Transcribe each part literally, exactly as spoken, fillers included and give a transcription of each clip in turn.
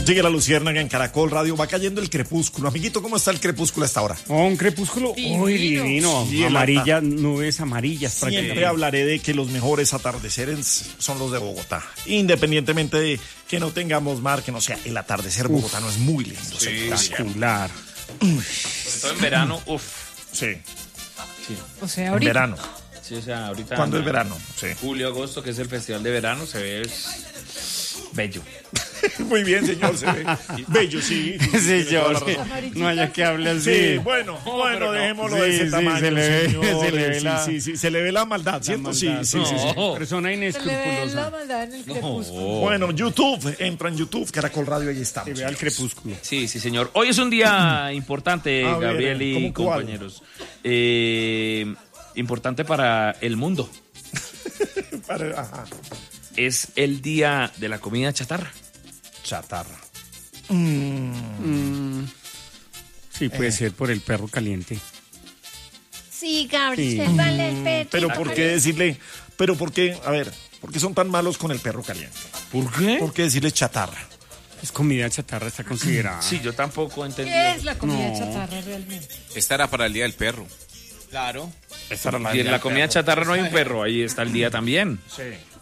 Llegue la luciérnaga en Caracol Radio, va cayendo el crepúsculo. Amiguito, ¿cómo está el crepúsculo hasta ahora? Oh, un crepúsculo muy divino, Sí, amarillas, nubes amarillas. Siempre que... hablaré de que los mejores atardeceres son los de Bogotá. Independientemente de que no tengamos mar, que no sea, el atardecer bogotano es muy lindo. Sí, espectacular. Sobre todo en verano, uff. Sí. Sí. O sea, En ahorita. verano. Sí, o sea, ahorita. ¿Cuándo es verano? Sí. Julio, agosto, que es el festival de verano, se ve bello. Muy bien, señor, se ve bello, sí. Sí, yo, Amarillita. no haya que hable así. Sí, bueno, bueno, dejémoslo de Sí, ese sí, tamaño, se le ve- señores. se le ve Sí, la- sí, sí, se le ve la maldad, ¿cierto? maldad. Sí, sí, No. sí, sí. Persona Se le ve la inescrupulosa. maldad en el crepúsculo. Bueno, YouTube, entra en YouTube, Caracol Radio, ahí estamos. Que vea el crepúsculo. Sí, sí, señor. Hoy es un día importante, A ver, Gabriel y ¿cómo cuál? compañeros. Eh, importante para el mundo. Para- Ajá. Es el día de la comida chatarra. Chatarra. Sí, puede ser por el perro caliente. Sí, Gabriel, Sí. usted vale el perro. Pero ¿por qué decirle? Pero ¿por qué? A ver, ¿por qué son tan malos con el perro caliente? ¿Por qué? ¿Por qué decirle chatarra? Es comida chatarra, está considerada. Sí, yo tampoco entendí. ¿Qué es la comida No. chatarra realmente? Esta era para el Día del Perro. Claro. Esta era la Y en la comida chatarra no hay un perro, ahí está el día también. Sí.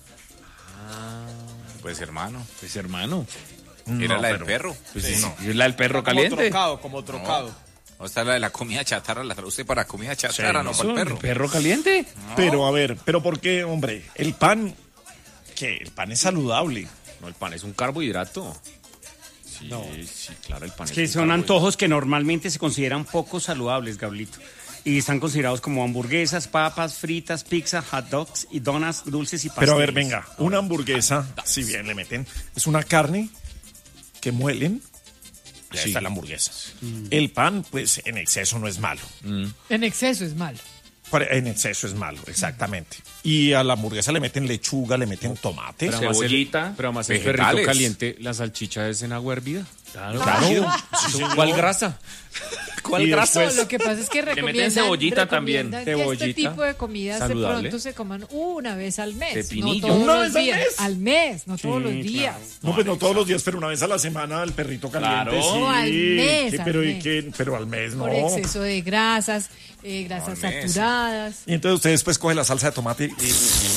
Pues hermano, Pues hermano. era No, la del pero- perro. Pues sí, es la del perro caliente. trocado, como trocado. O está la de la comida chatarra, la traduce para comida chatarra, Sí, no Eso, para el el perro. perro caliente. Pero a ver, ¿pero por qué, hombre? El pan, ¿qué? El pan es saludable. No, el pan es un carbohidrato. Sí, sí, claro, el pan es, Que un son carbohidrato. antojos que normalmente se consideran poco saludables, Gablito. Y están considerados como hamburguesas, papas, fritas, pizza, hot dogs y donas, dulces y pasteles. Pero a ver, venga, una hamburguesa, si bien le meten, es una carne que muelen. Y ahí Sí. está la hamburguesa. El pan, pues en exceso no es malo. En exceso es malo. Pero En exceso es malo, exactamente. Y a la hamburguesa le meten lechuga, le meten tomate. Pero además el- Cebollita. pero además el Vegetales. perrito caliente, la salchicha es en agua hervida. Claro. Claro. ¿Cuál grasa? ¿Cuál No, lo que pasa es que meten recomiendan, cebollita también. recomiendan que Cebollita, este tipo de comidas saludable. de pronto se coman una vez al mes. Pepinillo. No todos ¿Una los vez al días. mes? Al mes, no todos los Sí, días. No, pues no todos los días, pero una vez a la semana el perrito caliente. Claro. Sí. No, al mes, Sí, al pero, ¿y mes. qué? Pero al mes no. Por exceso de grasas, eh, grasas No, al mes. saturadas. Y entonces usted después coge la salsa de tomate y...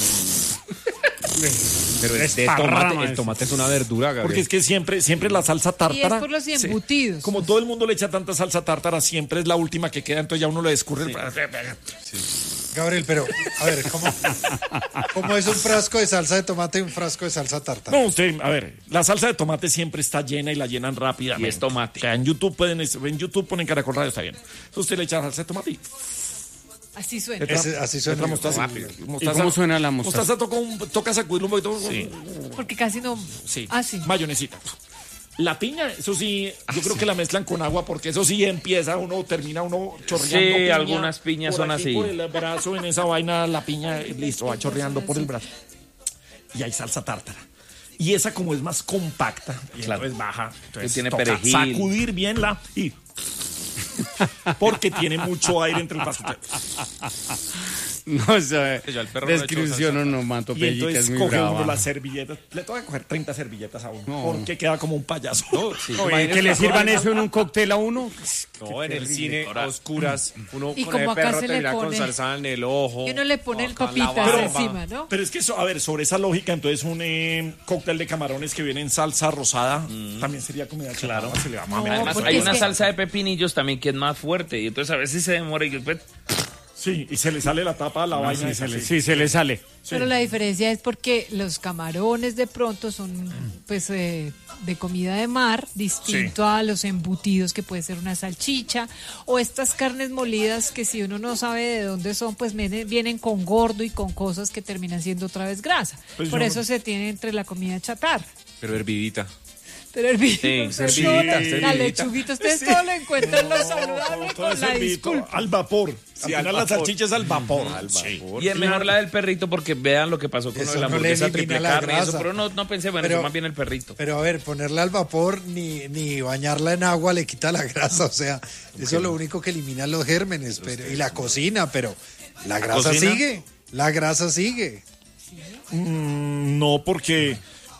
Pero es de Esparrama tomate, el eso. tomate es una verdura, Gabriel. Porque es que siempre, siempre la salsa tártara... Y es por los sí, embutidos. como todo el mundo le echa tanta salsa tártara, siempre es la última que queda, entonces ya uno le escurre el... Gabriel, pero, a ver, ¿cómo, cómo es un frasco de salsa de tomate y un frasco de salsa tártara? No, usted, a ver, la salsa de tomate siempre está llena y la llenan rápidamente. Y es tomate. O sea, en YouTube pueden, en YouTube ponen Caracol Radio, está bien. Entonces usted le echa salsa de tomate y... Así suena. Ese- así suena. Otra mostaza. ¿Y cómo suena la mostaza? Mostaza toca, un, toca sacudirlo un poquito. Sí. Porque casi no. Sí. Ah, sí. Mayonesita. La piña, eso sí, yo creo que la mezclan con agua porque eso sí empieza uno, termina uno chorreando. Sí, piña. algunas piñas Por son aquí, así. Por el brazo, en esa vaina, la piña, listo, va chorreando por el brazo. Y hay salsa tártara. Y esa como es más compacta, y Claro. entonces baja. Entonces Que tiene toca perejil. sacudir bien la y... Porque tiene mucho aire entre el pasto. No, esa Yo al perro no le echo descripción salsa. no, manto Y pellica es entonces muy coge uno brava. las servilletas. Le tengo que coger treinta servilletas a uno. No. Porque queda como un payaso. Oye, que le sirvan eso en un cóctel a uno. No, en el cine, a oscuras, uno Y con como el acá perro se le termina con pone- salsa en el ojo. Y uno le pone el con la papitas barba. encima, ¿no? Pero es que, eso, a ver, sobre esa lógica, entonces un eh, cóctel de camarones que viene en salsa rosada también sería comida claro. Se le va a No, mamear. Además, porque hay es una que- salsa de pepinillos también que es más fuerte. Y entonces a veces se demora y después. Sí, y se le sale la tapa a la vaina. Sí, esa, se le, sí. sí, se le sale. Pero la diferencia es porque los camarones de pronto son pues eh, de comida de mar, distinto a los embutidos que puede ser una salchicha o estas carnes molidas que si uno no sabe de dónde son, pues vienen, vienen con gordo y con cosas que terminan siendo otra vez grasa. Pues Por yo- eso se tiene entre la comida chatarra. Pero hervidita. Pero el video, Sí, servidita, la servidita. lechuguita, ustedes todo lo encuentran lo saludable Todo con la servido disculpa. al vapor. Sí, al al final la vapor. salchicha es al vapor. Al Sí. vapor. Y es mejor la del perrito porque vean lo que pasó con Eso lo de la no le hamburguesa elimina triple la carne y eso. grasa. Pero no, no pensé, bueno, Pero- eso más bien el perrito. Pero a ver, ponerla al vapor ni, ni bañarla en agua le quita la grasa, o sea, eso es lo único que elimina los gérmenes, pero, y la cocina, pero la grasa cocina? sigue, la grasa sigue. Mm, no, porque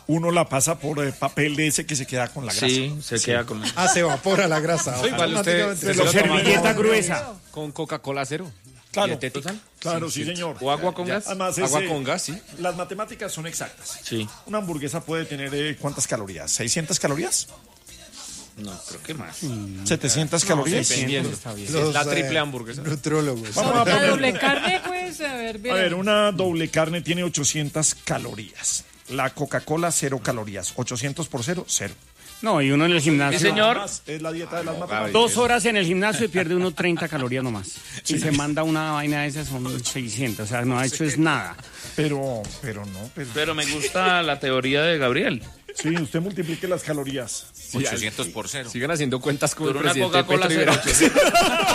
uno la pasa por eh, papel de ese que se queda con la grasa. Sí, se queda con la... Ah, se evapora la grasa. Sí, igual usted- Automáticamente. se lo toma Servilleta con- gruesa. Con Coca-Cola cero. Claro. Dietética. Claro, sí, señor. O agua con Ya, gas. además, Agua ese- con gas, sí. Las matemáticas son exactas. Sí. Una hamburguesa puede tener eh, ¿cuántas calorías? ¿seiscientas calorías? No, creo que más. ¿setecientas calorías? Dependiendo. Los, la triple eh, hamburguesa. Nutrólogos. Vamos a La poner- doble carne, pues, a ver, A bien. ver, una doble carne tiene ochocientas calorías. La Coca-Cola, cero calorías. ochocientos por cero, cero. No, y uno en el gimnasio. Sí, señor. Más es la dieta de las matemáticas. Dos horas en el gimnasio y pierde uno treinta calorías nomás. Y se manda una vaina de esas, son seiscientos. O sea, no ha hecho es nada. Pero, pero no, pero... Pero me gusta la teoría de Gabriel. Sí, usted multiplique las calorías. ochocientos por cero. Sigan haciendo cuentas con Por el una presidente Coca-Cola Petro y cero. verán.